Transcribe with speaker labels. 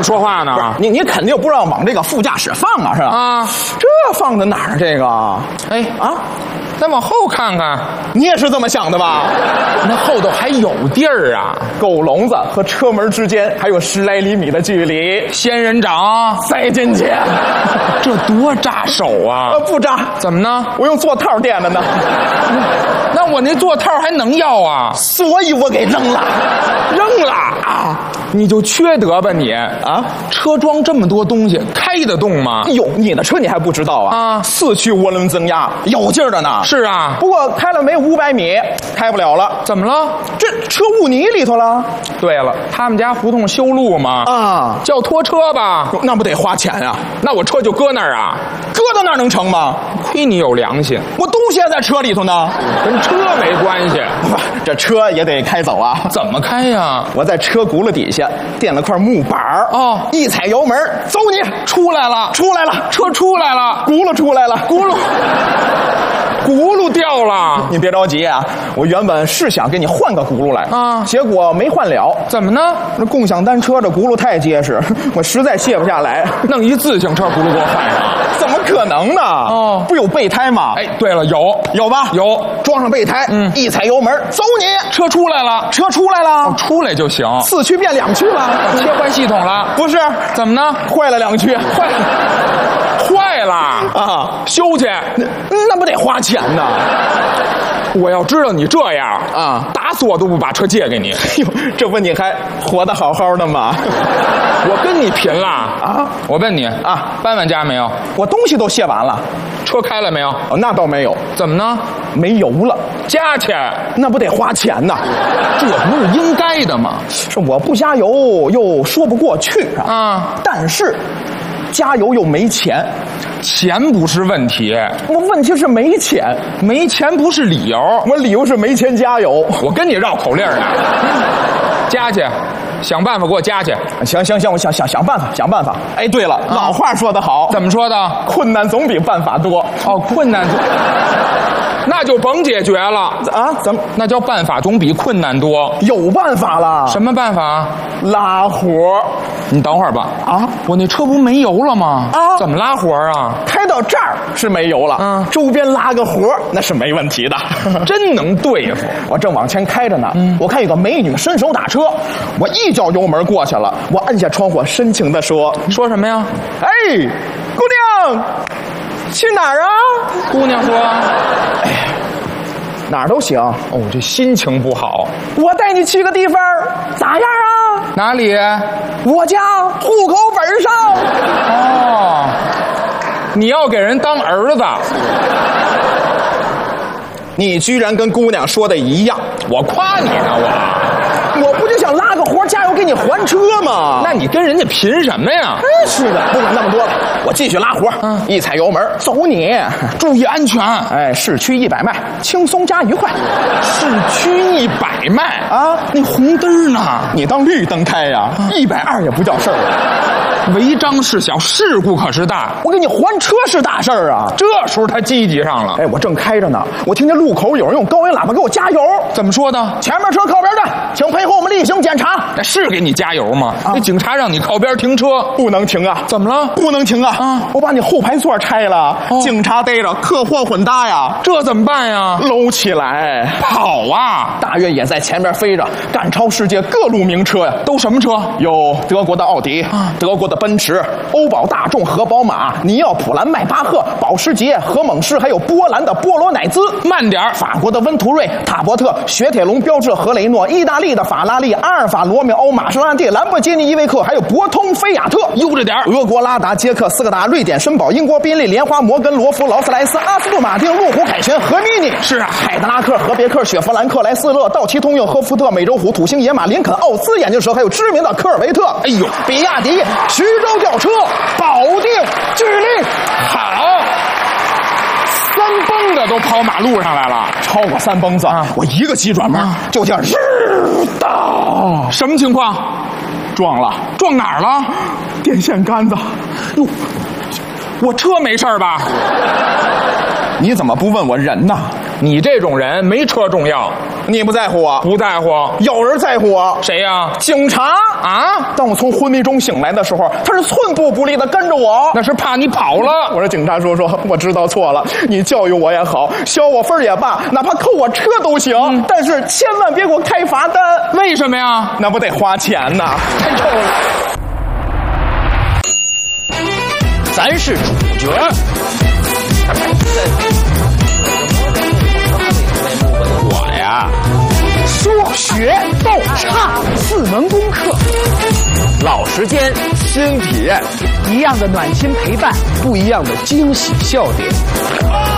Speaker 1: 说话呢？
Speaker 2: 你肯定不让往这个副驾驶放啊，是吧？
Speaker 1: 啊，
Speaker 2: 这放在哪儿？这个，
Speaker 1: 哎啊，再往后看看，
Speaker 2: 你也是这么想的吧？
Speaker 1: 那后头还有地儿啊！
Speaker 2: 狗笼子和车门之间还有10来厘米的距离，
Speaker 1: 仙人掌
Speaker 2: 塞进去，
Speaker 1: 这多扎手啊！
Speaker 2: 不扎，
Speaker 1: 怎么呢？
Speaker 2: 我用座套垫的呢。
Speaker 1: 那我那座套还能要啊？
Speaker 2: 所以我给扔了，
Speaker 1: 扔了啊！你就缺德吧你
Speaker 2: 啊！
Speaker 1: 车装这么多东西，开得动吗？
Speaker 2: 哟，你的车你还不知道啊？
Speaker 1: 啊
Speaker 2: 4驱涡轮增压，有劲儿的呢。
Speaker 1: 是啊，
Speaker 2: 不过开了没500米，开不了了。
Speaker 1: 怎么了？
Speaker 2: 这车误泥里头了。
Speaker 1: 对了，他们家胡同修路嘛，
Speaker 2: 啊，
Speaker 1: 叫拖车吧？
Speaker 2: 那不得花钱啊？
Speaker 1: 那我车就搁那儿啊？
Speaker 2: 搁到那儿能成吗？
Speaker 1: 亏你有良心，
Speaker 2: 我东西还在车里头呢，
Speaker 1: 跟车没关系。
Speaker 2: 不，这车也得开走啊。
Speaker 1: 怎么开呀？
Speaker 2: 我在车轱辘底下垫了块木板
Speaker 1: 哦，
Speaker 2: 一踩油门，走你！
Speaker 1: 出来了，
Speaker 2: 出来了，
Speaker 1: 车出来了，
Speaker 2: 轱辘出来了，
Speaker 1: 轱辘掉了。
Speaker 2: 你别着急啊，我原本是想给你换个轱辘来
Speaker 1: 啊，
Speaker 2: 结果没换了。
Speaker 1: 怎么呢？
Speaker 2: 那共享单车的轱辘太结实，我实在卸不下来，
Speaker 1: 弄一自行车轱辘给我换上。
Speaker 2: 怎么可能呢？
Speaker 1: 哦，
Speaker 2: 不有备胎吗？
Speaker 1: 哎，对了，
Speaker 2: 有吧？
Speaker 1: 有，
Speaker 2: 装上备胎，一踩油门，走你！
Speaker 1: 车出来了，
Speaker 2: 车出来了，
Speaker 1: 出来就行。
Speaker 2: 4驱变2驱了，
Speaker 1: 切换系统了？
Speaker 2: 不是，
Speaker 1: 怎么呢？
Speaker 2: 坏了2驱，
Speaker 1: 坏了
Speaker 2: 啊！
Speaker 1: 修去，
Speaker 2: 那不得花钱呢？
Speaker 1: 我要知道你这样
Speaker 2: 啊，
Speaker 1: 打死我都不把车借给你。
Speaker 2: 哟，这不你还活得好好的吗？
Speaker 1: 我跟你贫了啊！我问你啊，搬完家没有？
Speaker 2: 我东西都卸完了，
Speaker 1: 车开了没有？
Speaker 2: 哦，那倒没有。
Speaker 1: 怎么呢？
Speaker 2: 没油了，
Speaker 1: 加去，
Speaker 2: 那不得花钱呐？
Speaker 1: 这不是应该的吗？
Speaker 2: 是我不加油又说不过去
Speaker 1: 啊！
Speaker 2: 但是加油又没钱，
Speaker 1: 钱不是问题，
Speaker 2: 我问题是没钱，
Speaker 1: 没钱不是理由，
Speaker 2: 我理由是没钱加油。
Speaker 1: 我跟你绕口令呢，加去。想办法给我加去。
Speaker 2: 行，我想办法。哎，对了，老话说得好，
Speaker 1: 怎么说的？
Speaker 2: 困难总比办法多。
Speaker 1: 哦，困难那就甭解决了
Speaker 2: 啊？怎么？
Speaker 1: 那叫办法总比困难多。
Speaker 2: 有办法了。
Speaker 1: 什么办法？
Speaker 2: 拉活。
Speaker 1: 你等会儿吧。
Speaker 2: 啊，
Speaker 1: 我那车不没油了吗？
Speaker 2: 啊，
Speaker 1: 怎么拉活啊？
Speaker 2: 开到这儿是没油了，周边拉个活那是没问题的。
Speaker 1: 真能对付。
Speaker 2: 我正往前开着呢，我看有个美女伸手打车，我一脚油门过去了，我按下窗户深情地说
Speaker 1: 什么呀？
Speaker 2: 哎，姑娘，去哪儿啊？
Speaker 1: 姑娘说，
Speaker 2: 哎呀，哪儿都行。
Speaker 1: 哦，这心情不好。
Speaker 2: 我带你去个地方，咋样啊？
Speaker 1: 哪里？
Speaker 2: 我家户口本上。
Speaker 1: 哦，你要给人当儿子。
Speaker 2: 你居然跟姑娘说的一样，
Speaker 1: 我夸你呢，
Speaker 2: 我不就想拉个活加油给你还车吗？
Speaker 1: 那你跟人家凭什么呀？
Speaker 2: 真是的，不管那么多了，我继续拉活，一踩油门，走你，
Speaker 1: 注意安全。
Speaker 2: 哎，市区100迈，轻松加愉快。
Speaker 1: 市区100迈
Speaker 2: 啊，
Speaker 1: 那红灯呢？
Speaker 2: 你当绿灯开呀？120也不叫事儿。
Speaker 1: 违章是小，事故可是大。
Speaker 2: 我给你还车是大事儿啊！
Speaker 1: 这时候他积极上了。
Speaker 2: 哎，我正开着呢，我听见路口有人用高音喇叭给我加油。
Speaker 1: 怎么说的？
Speaker 2: 前面车靠边站，请配合我们例行检查。
Speaker 1: 那是给你加油吗？那警察让你靠边停车，
Speaker 2: 不能停啊！
Speaker 1: 怎么了？
Speaker 2: 不能停啊！
Speaker 1: 啊！
Speaker 2: 我把你后排座拆了，警察逮着，客货混搭呀！
Speaker 1: 这怎么办呀？
Speaker 2: 搂起来，
Speaker 1: 跑啊！
Speaker 2: 大越野在前面飞着，赶超世界各路名车呀！
Speaker 1: 都什么车？
Speaker 2: 有德国的奥迪，德国的奔驰，欧宝、大众和宝马，尼奥、普兰、迈巴赫、保时捷和猛狮，还有波兰的波罗乃兹。
Speaker 1: 慢点，
Speaker 2: 法国的温图瑞、塔伯特、雪铁龙、标致、和雷诺，意大利的法拉利、阿尔法罗密欧、玛莎拉蒂、兰博基尼、依维柯，还有博通、菲亚特。
Speaker 1: 悠着点。
Speaker 2: 俄国拉达、捷克斯柯达、瑞典绅宝、英国宾利、莲花、摩根、罗孚、劳斯莱斯、阿斯顿马丁、路虎凯旋和 mini。
Speaker 1: 是啊，
Speaker 2: 凯迪拉克、和别克、雪佛兰、克莱斯勒、道奇通用、和福特、美洲虎、土星野马、林肯、奥斯眼镜蛇，还有知名的科尔维特。
Speaker 1: 哎呦，
Speaker 2: 比亚迪、徐州轿车，保定巨力。
Speaker 1: 好，3蹦子都跑马路上来了，
Speaker 2: 超过3蹦子，我一个急转弯就叫日到。
Speaker 1: 什么情况？
Speaker 2: 撞了，
Speaker 1: 撞哪儿了？
Speaker 2: 电线杆子。
Speaker 1: 哟，我车没事吧？
Speaker 2: 你怎么不问我人呢？
Speaker 1: 你这种人没车重要，
Speaker 2: 你不在乎我？
Speaker 1: 不在乎。
Speaker 2: 有人在乎我。
Speaker 1: 谁呀？
Speaker 2: 警察
Speaker 1: 啊！
Speaker 2: 当我从昏迷中醒来的时候，他是寸步不离的跟着我。
Speaker 1: 那是怕你跑了。
Speaker 2: 我说警察叔叔，我知道错了，你教育我也好，消我分也罢，哪怕扣我车都行，但是千万别给我开罚单。
Speaker 1: 为什么呀？
Speaker 2: 那不得花钱呐！太臭了。
Speaker 3: 咱是主角。我呀，
Speaker 4: 说学逗唱4门功课，
Speaker 3: 老时间，新体验，
Speaker 4: 一样的暖心陪伴，
Speaker 3: 不一样的惊喜笑点。